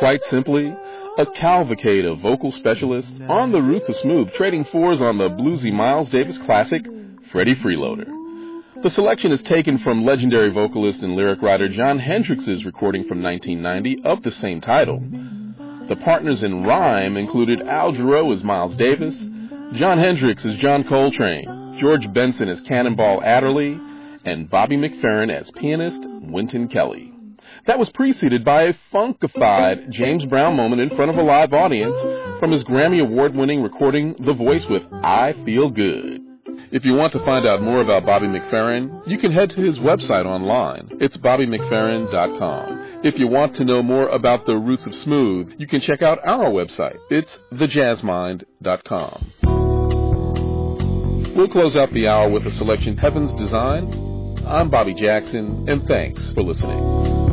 quite simply, a cavalcade of vocal specialists on the roots of smooth, trading fours on the bluesy Miles Davis classic, Freddie Freeloader. The selection is taken from legendary vocalist and lyric writer Jon Hendrix's recording from 1990 of the same title. The partners in rhyme included Al Jarreau as Miles Davis, Jon Hendrix as John Coltrane, George Benson as Cannonball Adderley, and Bobby McFerrin as pianist Wynton Kelly. That was preceded by a funkified James Brown moment in front of a live audience from his Grammy Award-winning recording The Voice with I Feel Good. If you want to find out more about Bobby McFerrin, you can head to his website online. It's BobbyMcFerrin.com. If you want to know more about the roots of smooth, you can check out our website. It's TheJazzMind.com. We'll close out the hour with the selection Heaven's Design. I'm Bobby Jackson, and thanks for listening.